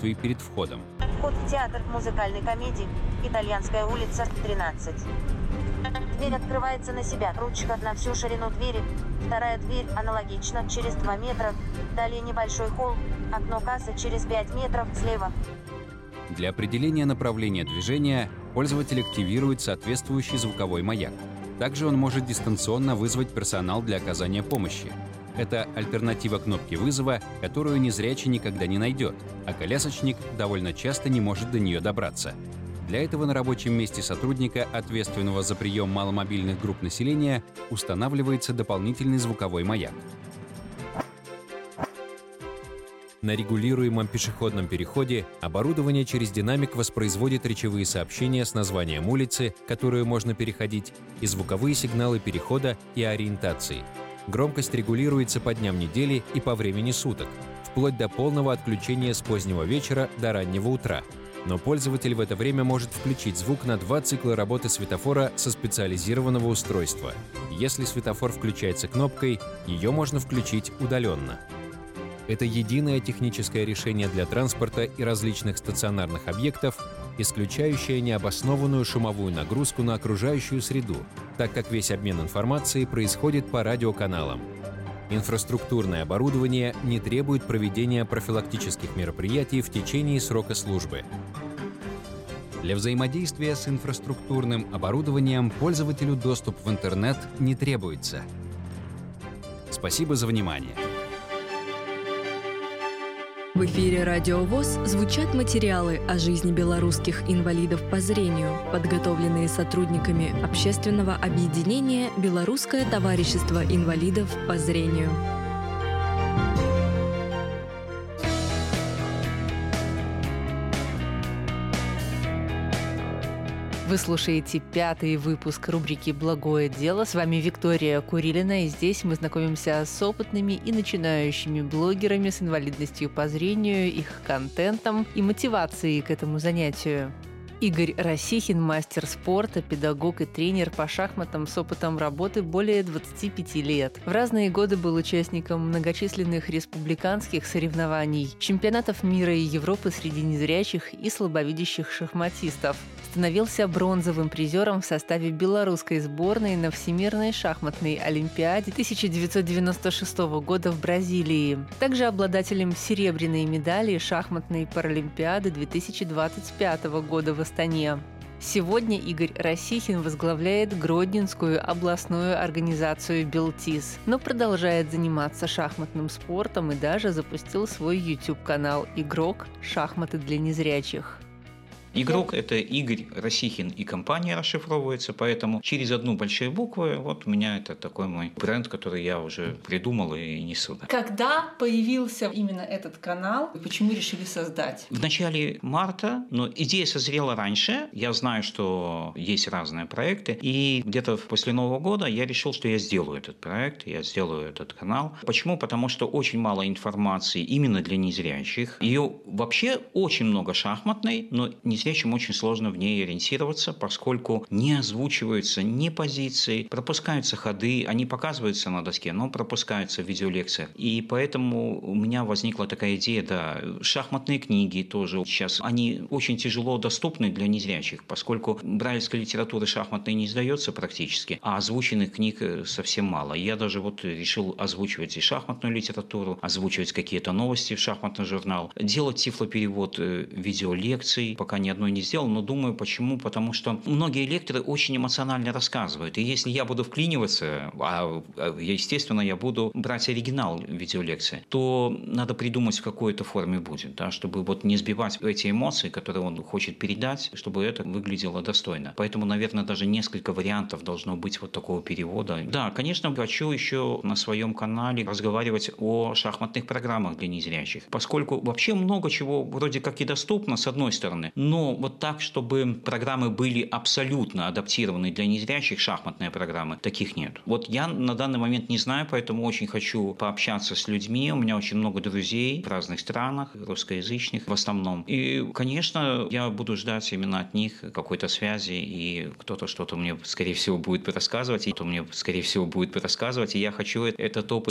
приветствий перед входом. Вход в театр музыкальной комедии «Итальянская улица», 13. Дверь открывается на себя, ручка на всю ширину двери. Вторая дверь аналогично, через 2 метра. Далее небольшой холл, окно кассы через 5 метров слева. Для определения направления движения пользователь активирует соответствующий звуковой маяк. Также он может дистанционно вызвать персонал для оказания помощи. Это альтернатива кнопки вызова, которую незрячий никогда не найдет, а колясочник довольно часто не может до нее добраться. Для этого на рабочем месте сотрудника, ответственного за прием маломобильных групп населения, устанавливается дополнительный звуковой маяк. На регулируемом пешеходном переходе оборудование через динамик воспроизводит речевые сообщения с названием улицы, которую можно переходить, и звуковые сигналы перехода и ориентации. Громкость регулируется по дням недели и по времени суток, вплоть до полного отключения с позднего вечера до раннего утра. Но пользователь в это время может включить звук на 2 цикла работы светофора со специализированного устройства. Если светофор включается кнопкой, ее можно включить удаленно. Это единое техническое решение для транспорта и различных стационарных объектов, исключающее необоснованную шумовую нагрузку на окружающую среду, так как весь обмен информацией происходит по радиоканалам. Инфраструктурное оборудование не требует проведения профилактических мероприятий в течение срока службы. Для взаимодействия с инфраструктурным оборудованием пользователю доступ в интернет не требуется. Спасибо за внимание. В эфире «Радио ВОС» звучат материалы о жизни белорусских инвалидов по зрению, подготовленные сотрудниками общественного объединения «Белорусское товарищество инвалидов по зрению». Вы слушаете 5-й выпуск рубрики «Благое дело». С вами Виктория Курилина, и здесь мы знакомимся с опытными и начинающими блогерами с инвалидностью по зрению, их контентом и мотивацией к этому занятию. Игорь Росихин – мастер спорта, педагог и тренер по шахматам с опытом работы более 25 лет. В разные годы был участником многочисленных республиканских соревнований, чемпионатов мира и Европы среди незрячих и слабовидящих шахматистов. Становился бронзовым призером в составе белорусской сборной на Всемирной шахматной олимпиаде 1996 года в Бразилии. Также обладателем серебряной медали шахматной паралимпиады 2025 года в Астане. Сегодня Игорь Росихин возглавляет Гродненскую областную организацию «Белтиз», но продолжает заниматься шахматным спортом и даже запустил свой YouTube-канал «Игрок. Шахматы для незрячих». Игрок – это Игорь Росихин и компания расшифровывается, поэтому через одну большую букву вот у меня это такой мой бренд, который я уже придумал и несу. Когда появился именно этот канал и почему решили создать? В начале марта, но идея созрела раньше. Я знаю, что есть разные проекты, и где-то после Нового года я решил, что я сделаю этот проект, я сделаю этот канал. Почему? Потому что очень мало информации именно для незрячих. Ее вообще очень много шахматной, но незрячим очень сложно в ней ориентироваться, поскольку не озвучиваются ни позиции, пропускаются ходы, они показываются на доске, но пропускаются в видеолекциях. И поэтому у меня возникла такая идея, да, шахматные книги тоже сейчас, они очень тяжело доступны для незрячих, поскольку брайлевской литературы шахматной не издается практически, а озвученных книг совсем мало. Я даже вот решил озвучивать и шахматную литературу, озвучивать какие-то новости в шахматный журнал, делать тифлоперевод видеолекций, пока ни одной не сделал, но думаю, почему? Потому что многие лекторы очень эмоционально рассказывают, и если я буду вклиниваться, естественно, я буду брать оригинал видеолекции, то надо придумать, в какой это форме будет, да, чтобы вот не сбивать эти эмоции, которые он хочет передать, чтобы это выглядело достойно. Поэтому, наверное, даже несколько вариантов должно быть вот такого перевода. Да, конечно, хочу еще на своем канале разговаривать о шахматных программах для незрячих, поскольку вообще много чего вроде как и доступно, с одной стороны, но вот так, чтобы программы были абсолютно адаптированы для незрячих, шахматные программы, таких нет. Вот я на данный момент не знаю, поэтому очень хочу пообщаться с людьми. У меня очень много друзей в разных странах, русскоязычных в основном. И, конечно, я буду ждать именно от них какой-то связи, и кто-то что-то мне, скорее всего, будет рассказывать, и я хочу этот опыт